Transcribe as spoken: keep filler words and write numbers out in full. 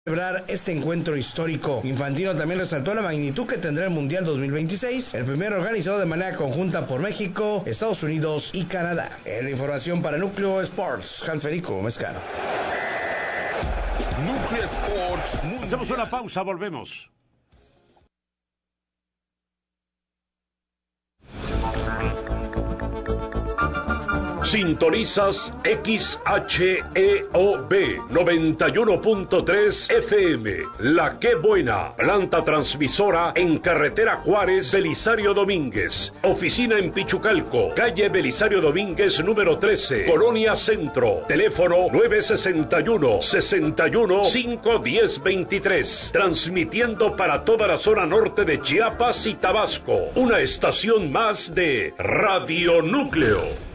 Celebrar este encuentro histórico. Infantino también resaltó la magnitud que tendrá el Mundial dos mil veintiséis, el primero organizado de manera conjunta por México, Estados Unidos y Canadá. En la información para Núcleo Sports, Hans Federico Mezcano. Núcleo Sports Mundial. Hacemos una pausa, volvemos. Sintonizas X H E O B noventa y uno punto tres F M. La Qué Buena, planta transmisora en carretera Juárez, Belisario Domínguez. Oficina en Pichucalco, calle Belisario Domínguez número trece, Colonia Centro. Teléfono nueve sesenta y uno, sesenta y uno, cinco diez veintitrés. Transmitiendo para toda la zona norte de Chiapas y Tabasco. Una estación más de Radio Núcleo.